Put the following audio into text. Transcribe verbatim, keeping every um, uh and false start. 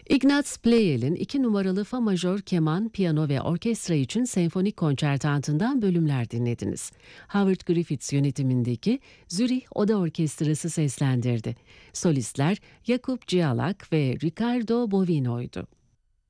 Ignaz Pleyel'in iki numaralı fa majör keman, piyano ve orkestra için senfonik konçertantından bölümler dinlediniz. Howard Griffiths yönetimindeki Zürih Oda Orkestrası seslendirdi. Solistler Jakub Cialak ve Ricardo Bovino'ydu.